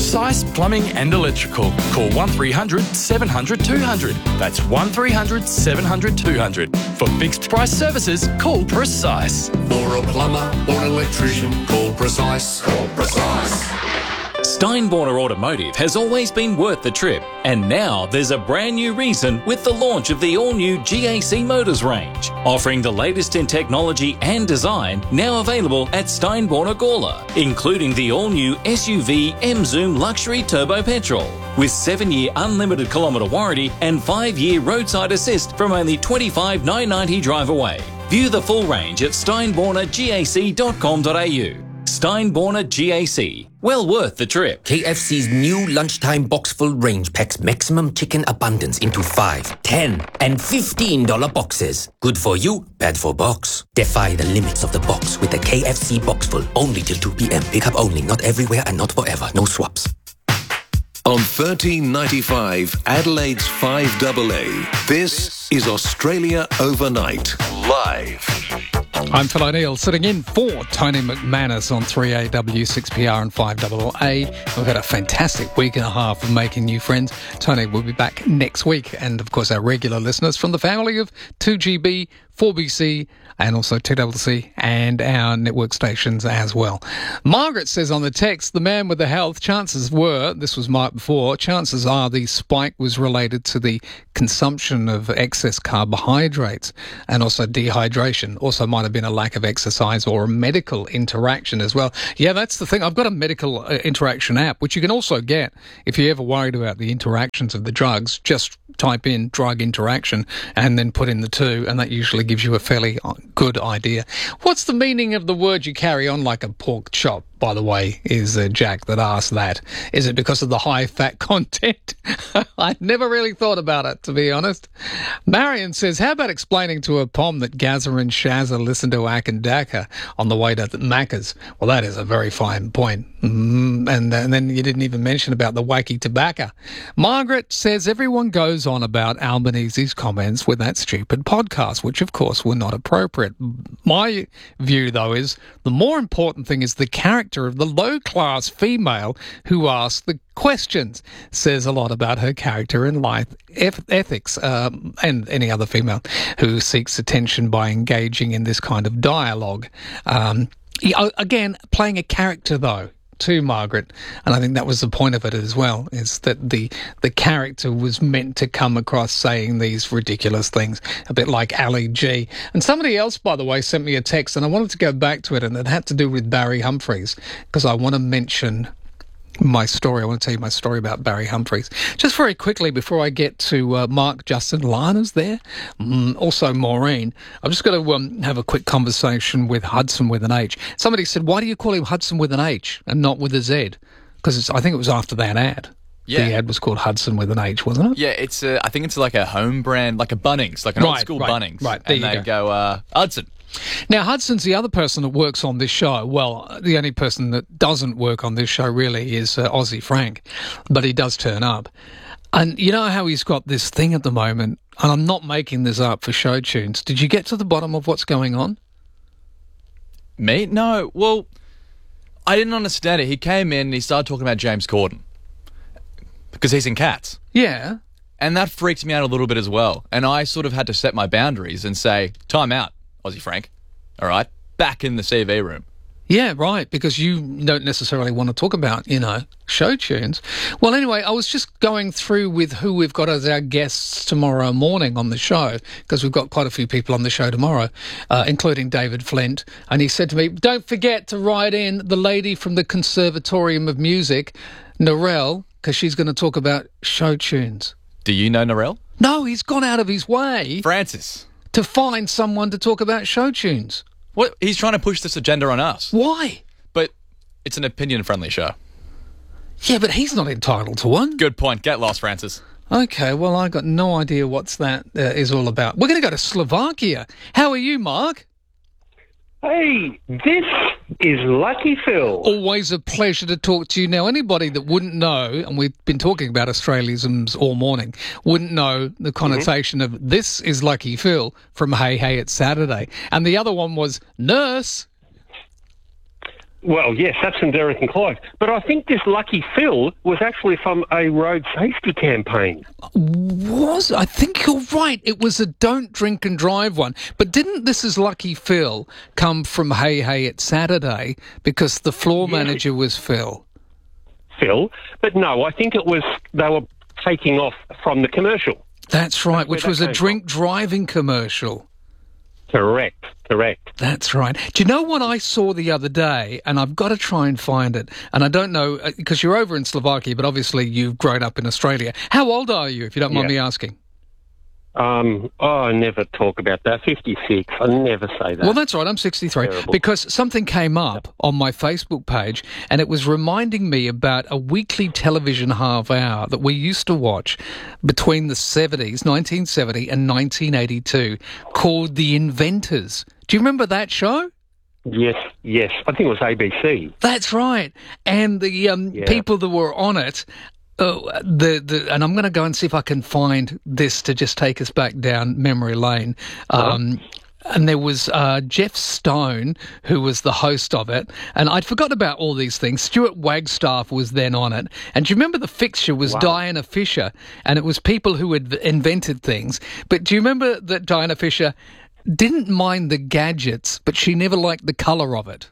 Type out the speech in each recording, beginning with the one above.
Precise Plumbing and Electrical. Call 1300 700 200. That's 1300 700 200. For fixed price services, call Precise. For a plumber or an electrician, call Precise. Call Precise. Steinborner Automotive has always been worth the trip, and now there's a brand new reason with the launch of the all-new GAC Motors range, offering the latest in technology and design, now available at Steinborner Gawler, including the all-new SUV M-Zoom Luxury Turbo Petrol, with 7-year unlimited kilometre warranty and 5-year roadside assist from only $25,990 drive away. View the full range at steinbornergac.com.au. Steinborner GAC. Well worth the trip. KFC's new lunchtime box full range packs maximum chicken abundance into $5, $10, and $15 boxes. Good for you, bad for box. Defy the limits of the box with the KFC box full. Only till 2 p.m. Pickup only, not everywhere and not forever. No swaps. On 1395 Adelaide's 5AA, this is Australia Overnight, live. I'm Phil O'Neill, sitting in for Tony McManus on 3AW, 6PR and 5AA. We've had a fantastic week and a half of making new friends. Tony will be back next week. And, of course, our regular listeners from the family of 2GB, 4BC and also 2CC and our network stations as well. Margaret says on the text, the man with the health, chances were, this was Mark before, chances are the spike was related to the consumption of excess carbohydrates and also dehydration. Also might have been a lack of exercise or a medical interaction as well. Yeah, that's the thing. I've got a medical interaction app, which you can also get if you're ever worried about the interactions of the drugs. Just type in drug interaction and then put in the 2, and that usually gives you a fairly good idea. What's the meaning of the word you carry on like a pork chop, by the way, is Jack that asked that. Is it because of the high fat content? I never really thought about it, to be honest. Marion says, how about explaining to a Pom that Gazza and Shazza listen to Ak and Daka on the way to the Macca's? Well, that is a very fine point. And then you didn't even mention about the wacky tobacco. Margaret says everyone goes on about Albanese's comments with that stupid podcast, which of course were not appropriate. My view, though, is the more important thing is the character of the low-class female who asked the questions. Says a lot about her character and life ethics, and any other female who seeks attention by engaging in this kind of dialogue. Again, playing a character, though, to Margaret, and I think that was the point of it as well, is that the character was meant to come across saying these ridiculous things, a bit like Ali G. And somebody else, by the way, sent me a text, and I wanted to go back to it, and it had to do with Barry Humphries, because I want to mention my story. I want to tell you my story about Barry Humphries. Just very quickly, before I get to Mark, Justin, Lana's there, also Maureen. I've just got to have a quick conversation with Hudson with an H. Somebody said, why do you call him Hudson with an H and not with a Z? Because I think it was after that ad. Yeah. The ad was called Hudson with an H, wasn't it? Yeah, it's I think it's like a home brand, like a Bunnings, like an old school Bunnings. Right, there and you they go, Hudson. Now, Hudson's the other person that works on this show. Well, the only person that doesn't work on this show really is Aussie Frank, but he does turn up. And you know how he's got this thing at the moment, and I'm not making this up for show tunes. Did you get to the bottom of what's going on? Me? No. Well, I didn't understand it. He came in and he started talking about James Corden because he's in Cats. Yeah. And that freaked me out a little bit as well. And I sort of had to set my boundaries and say, time out, Aussie Frank. All right? Back in the CV room. Yeah, right, because you don't necessarily want to talk about, show tunes. Well, anyway, I was just going through with who we've got as our guests tomorrow morning on the show, because we've got quite a few people on the show tomorrow, including David Flint. And he said to me, don't forget to write in the lady from the Conservatorium of Music, Narelle, because she's going to talk about show tunes. Do you know Narelle? No, he's gone out of his way. Francis. To find someone to talk about show tunes. What? He's trying to push this agenda on us. Why? But it's an opinion-friendly show. Yeah, but he's not entitled to one. Good point. Get lost, Francis. Okay, well, I got no idea what's that is all about. We're going to go to Slovakia. How are you, Mark? Hey, this is Lucky Phil. Always a pleasure to talk to you. Now, anybody that wouldn't know, and we've been talking about Australianisms all morning, wouldn't know the connotation of this is Lucky Phil from Hey Hey It's Saturday. And the other one was nurse. Well, yes, that's from Derek and Clive. But I think this Lucky Phil was actually from a road safety campaign. I think you're right. It was a don't drink and drive one. But didn't This Is Lucky Phil come from Hey Hey It's Saturday because the floor manager was Phil? Phil. But no, I think they were taking off from the commercial. That's right, That's which where was that a came drink driving commercial. Correct. That's right. Do you know what I saw the other day? And I've got to try and find it. And I don't know, because you're over in Slovakia, but obviously you've grown up in Australia. How old are you, if you don't mind me asking? I never talk about that. 56. I never say that. Well, that's right. I'm 63. Terrible. Because something came up on my Facebook page, and it was reminding me about a weekly television half hour that we used to watch between the 70s, 1970 and 1982, called The Inventors. Do you remember that show? Yes. I think it was ABC. That's right. And the people that were on it, and I'm going to go and see if I can find this to just take us back down memory lane. And there was Jeff Stone, who was the host of it. And I'd forgotten about all these things. Stuart Wagstaff was then on it. And do you remember the fixture was Diana Fisher? And it was people who had invented things. But do you remember that Diana Fisher didn't mind the gadgets, but she never liked the colour of it?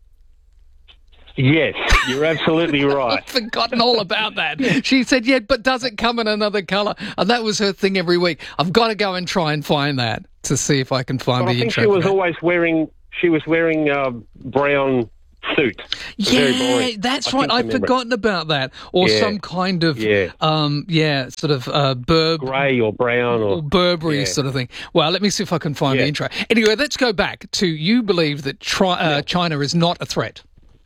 Yes, you're absolutely right. I've forgotten all about that. She said, but does it come in another colour? And that was her thing every week. I've got to go and try and find that to see if I can find the intro. I think she was always wearing a brown suit. Yeah, that's right. I've forgotten about that. Or some kind of, sort of grey or brown or Burberry sort of thing. Well, let me see if I can find the intro. Anyway, let's go back to you believe that China is not a threat.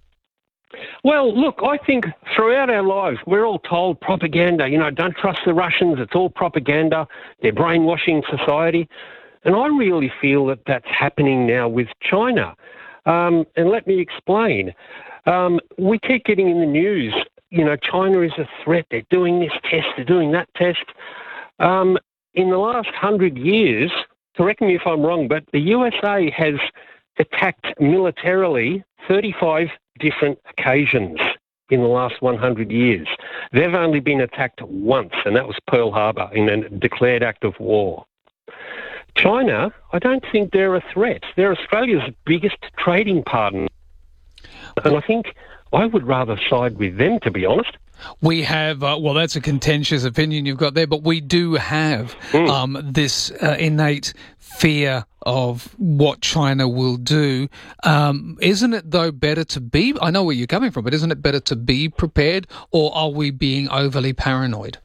Well, look, I think throughout our lives we're all told propaganda. Don't trust the Russians. It's all propaganda. They're brainwashing society. And I really feel that that's happening now with China. And let me explain. We keep getting in the news, China is a threat. They're doing this test. They're doing that test. In the last 100 years, correct me if I'm wrong, but the USA has attacked militarily 35 different occasions in the last 100 years. They've only been attacked once, and that was Pearl Harbor in a declared act of war. China, I don't think they're a threat. They're Australia's biggest trading partner. And I think I would rather side with them, to be honest. We have, that's a contentious opinion you've got there, but we do have this innate fear of what China will do. Isn't it, though, better to be, I know where you're coming from, but isn't it better to be prepared, or are we being overly paranoid?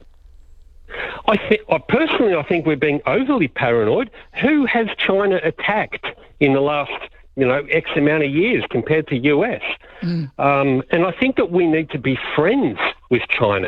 I think we're being overly paranoid. Who has China attacked in the last, X amount of years compared to US? And I think that we need to be friends with China,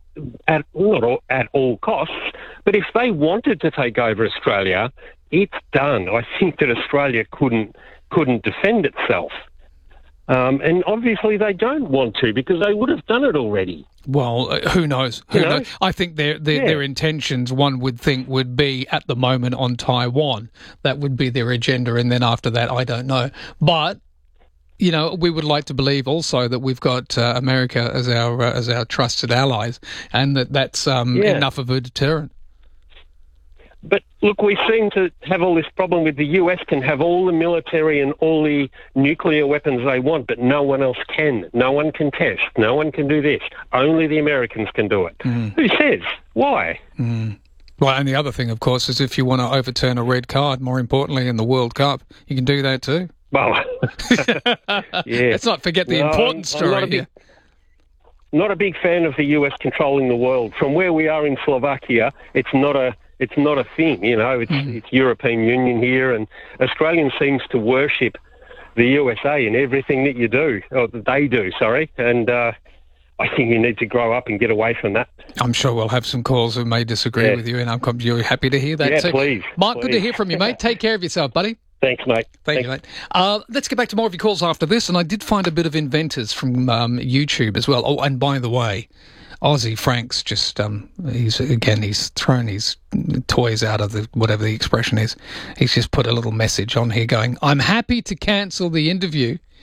not at all costs. But if they wanted to take over Australia, it's done. I think that Australia couldn't defend itself. And obviously they don't want to, because they would have done it already. Well, who knows? Who knows? I think their intentions, one would think, would be at the moment on Taiwan. That would be their agenda, and then after that, I don't know. But we would like to believe also that we've got America as our trusted allies, and that's enough of a deterrent. But look, we seem to have all this problem with the US can have all the military and all the nuclear weapons they want, but no one else can. No one can test. No one can do this. Only the Americans can do it. Who says? Why? Well, and the other thing, of course, is if you want to overturn a red card, more importantly in the World Cup, you can do that too. Well, let's not forget the important story here. Not a big fan of the US controlling the world. From where we are in Slovakia, it's not a thing, It's European Union here, and Australian seems to worship the USA in everything that you do, or that they do, and I think you need to grow up and get away from that. I'm sure we'll have some calls who may disagree with you, and you're happy to hear that too. Please. Mark, good to hear from you, mate. Take care of yourself, buddy. Thanks, mate. Thank you, mate. Let's get back to more of your calls after this, and I did find a bit of inventors from YouTube as well. Oh, and by the way, Aussie Frank's just, he's thrown his toys out of whatever the expression is. He's just put a little message on here going, I'm happy to cancel the interview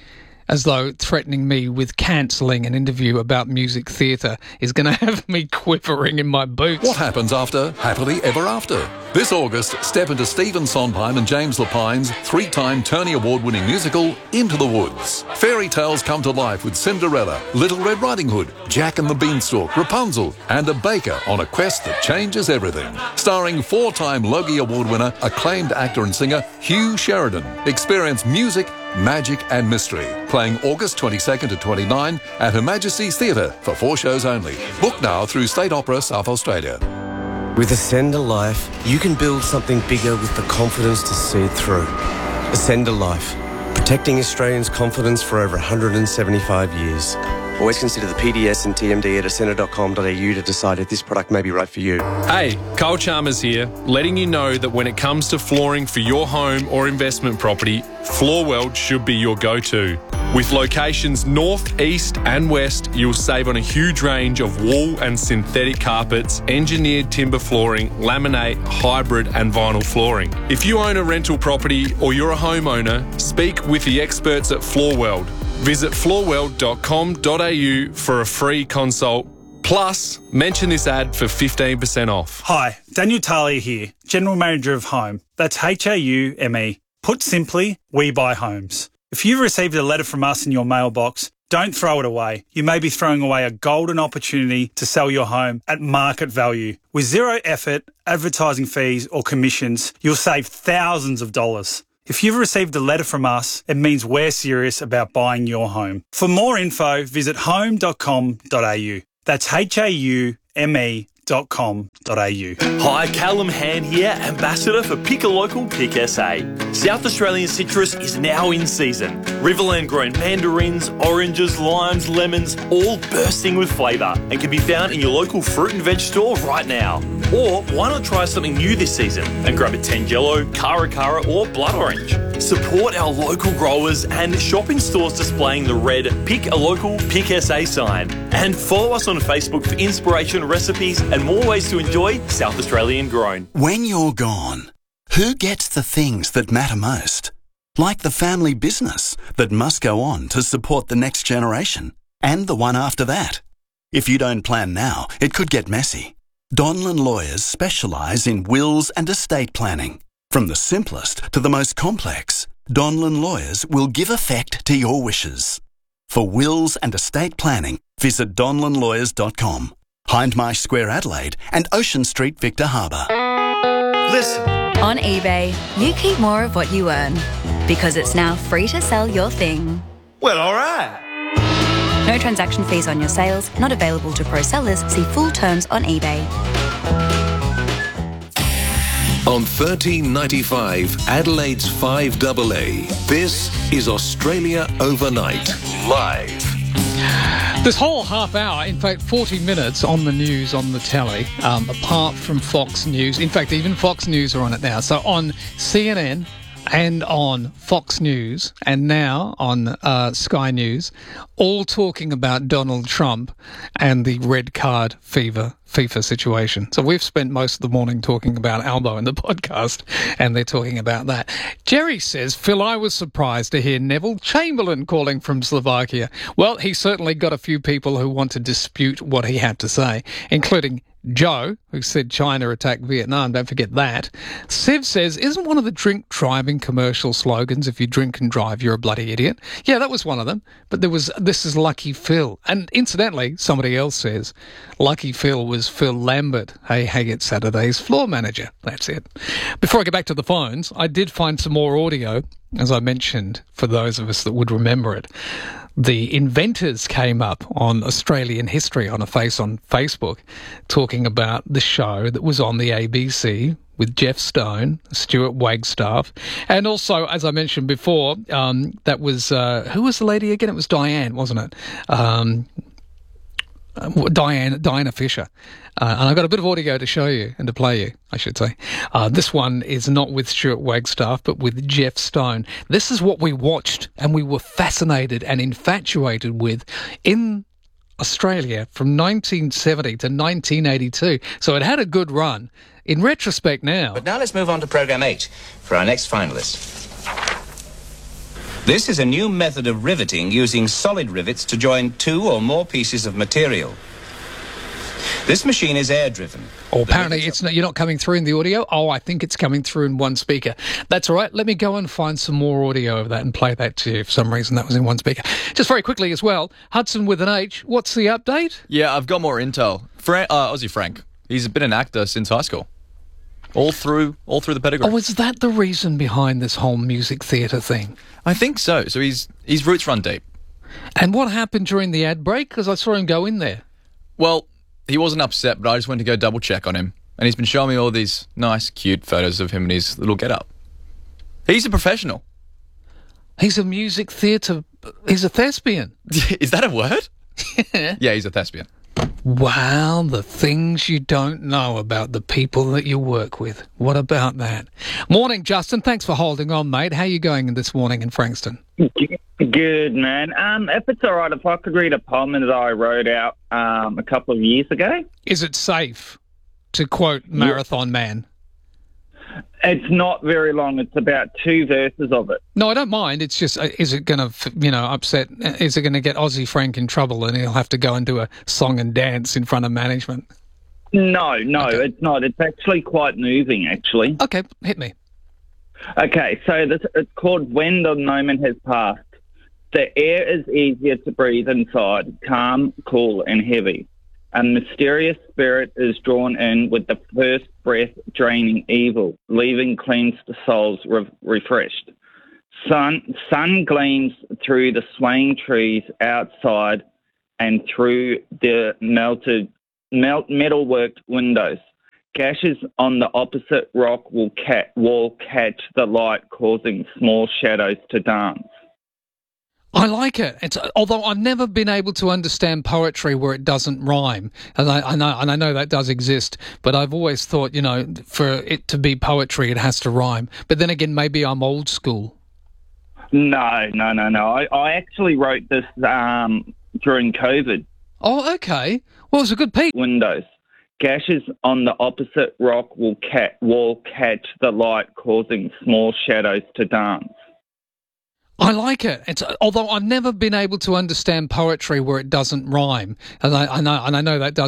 as though threatening me with cancelling an interview about music theatre is going to have me quivering in my boots. What happens after Happily Ever After? This August, step into Stephen Sondheim and James Lapine's 3-time Tony Award-winning musical, Into the Woods. Fairy tales come to life with Cinderella, Little Red Riding Hood, Jack and the Beanstalk, Rapunzel, and a baker on a quest that changes everything. Starring 4-time Logie Award winner, acclaimed actor and singer Hugh Sheridan. Experience music, magic and mystery. Playing August 22nd to 29 at Her Majesty's Theatre for 4 shows only. Book now through State Opera South Australia. With Ascender Life, you can build something bigger with the confidence to see it through. Ascender Life, protecting Australians' confidence for over 175 years. Always consider the PDS and TMD at ascender.com.au to decide if this product may be right for you. Hey, Carl Chalmers here, letting you know that when it comes to flooring for your home or investment property, Floorweld should be your go-to. With locations north, east and west, you'll save on a huge range of wool and synthetic carpets, engineered timber flooring, laminate, hybrid and vinyl flooring. If you own a rental property or you're a homeowner, speak with the experts at Floorweld. Visit floorweld.com.au for a free consult. Plus, mention this ad for 15% off. Hi, Daniel Talia here, General Manager of Home. That's HAUME. Put simply, we buy homes. If you've received a letter from us in your mailbox, don't throw it away. You may be throwing away a golden opportunity to sell your home at market value. With zero effort, advertising fees or commissions, you'll save thousands of dollars. If you've received a letter from us, it means we're serious about buying your home. For more info, visit home.com.au. That's HAUME.com.au. Hi, Callum Hand here, Ambassador for Pick a Local, Pick SA. South Australian citrus is now in season. Riverland grown mandarins, oranges, limes, lemons, all bursting with flavour and can be found in your local fruit and veg store right now. Or why not try something new this season and grab a Tangelo, Cara Cara or Blood Orange. Support our local growers and shop in stores displaying the red Pick a Local, Pick SA sign. And follow us on Facebook for inspiration, recipes and more ways to enjoy South Australian grown. When you're gone, who gets the things that matter most? Like the family business that must go on to support the next generation and the one after that. If you don't plan now, it could get messy. Donlan Lawyers specialise in wills and estate planning. From the simplest to the most complex, Donlan Lawyers will give effect to your wishes. For wills and estate planning, visit donlanlawyers.com. Hindmarsh Square, Adelaide and Ocean Street, Victor Harbour. Listen. On eBay, you keep more of what you earn because it's now free to sell your thing. Well, all right. No transaction fees on your sales, not available to pro sellers. See full terms on eBay. On 1395 Adelaide's 5AA, this is Australia Overnight, live. This whole half hour, in fact 40 minutes on the news on the telly, apart from Fox News. In fact, even Fox News are on it now. So on CNN and on Fox News and now on Sky News, all talking about Donald Trump and the red card FIFA situation. So we've spent most of the morning talking about Albo in the podcast, and they're talking about that. Jerry says, Phil, I was surprised to hear Neville Chamberlain calling from Slovakia. Well, he certainly got a few people who want to dispute what he had to say, including Joe, who said China attacked Vietnam. Don't forget that. Siv says, isn't one of the drink driving commercial slogans, if you drink and drive, you're a bloody idiot? Yeah, that was one of them. But there was, this is Lucky Phil. And incidentally, somebody else says, Lucky Phil was Phil Lambert, Hey It's Saturday's floor manager. That's it. Before I get back to the phones, I did find some more audio, as I mentioned, for those of us that would remember it. The inventors came up on Australian history on a face on Facebook talking about the show that was on the ABC with Jeff Stone, Stuart Wagstaff, and also, as I mentioned before, that was, who was the lady again? It was Diane, wasn't it? Diana Fisher. And I've got a bit of audio to show you and to play you, I should say. This one is not with Stuart Wagstaff, but with Jeff Stone. This is what we watched and we were fascinated and infatuated with in Australia from 1970 to 1982. So it had a good run. In retrospect now... But now let's move on to Programme 8 for our next finalist. This is a new method of riveting using solid rivets to join two or more pieces of material. This machine is air-driven. Oh, apparently you're not coming through in the audio. Oh, I think it's coming through in one speaker. That's all right. Let me go and find some more audio of that and play that to you. For some reason, that was in one speaker. Just very quickly as well, Hudson with an H. What's the update? Yeah, I've got more intel. Aussie Frank. He's been an actor since high school. All through the pedigree. Oh, is that the reason behind this whole music theatre thing? I think so. So his roots run deep. And what happened during the ad break? Because I saw him go in there. Well, he wasn't upset, but I just went to go double check on him. And he's been showing me all these nice, cute photos of him and his little get-up. He's a professional. He's a music theatre... He's a thespian. Is that a word? Yeah, he's a thespian. Wow, the things you don't know about the people that you work with. What about that? Morning, Justin. Thanks for holding on, mate. How are you going this morning in Frankston? Good, man. If it's all right, if I could read a poem that I wrote out a couple of years ago. Is it safe, to quote Marathon Man? It's not very long. It's about 2 verses of it. No, I don't mind. It's just, is it going to, upset? Is it going to get Aussie Frank in trouble and he'll have to go and do a song and dance in front of management? No, okay. It's not. It's actually quite moving, actually. Okay, hit me. Okay, so it's called When the Moment Has Passed. The air is easier to breathe inside, calm, cool, and heavy. A mysterious spirit is drawn in with the first breath draining evil, leaving cleansed souls refreshed. Sun gleams through the swaying trees outside and through the metalworked windows. Gashes on the opposite rock wall catch the light, causing small shadows to dance. I like it. Although I've never been able to understand poetry where it doesn't rhyme, and I know that does exist. But I've always thought, for it to be poetry, it has to rhyme. But then again, maybe I'm old school. No. I actually wrote this during COVID. Oh, okay. Well, it's a good piece. Windows. Gashes on the opposite rock wall catch the light, causing small shadows to dance. I like it. Although I've never been able to understand poetry where it doesn't rhyme, and I know that does